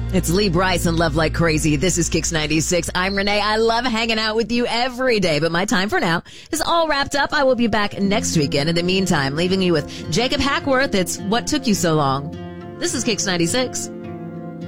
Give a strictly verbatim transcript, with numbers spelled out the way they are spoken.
It's Lee Bryce and Love Like Crazy. This is Kix ninety-six. I'm Renee. I love hanging out with you every day, but my time for now is all wrapped up. I will be back next weekend. In the meantime, leaving you with Jacob Hackworth. It's What Took You So Long. This is Kix ninety-six.